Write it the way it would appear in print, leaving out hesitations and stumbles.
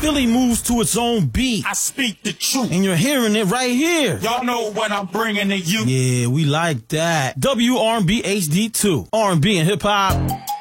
Philly moves to its own beat. I speak the truth. And you're hearing it right here. Y'all know what I'm bringing to you. Yeah, we like that. WRB HD2. R&B and hip hop.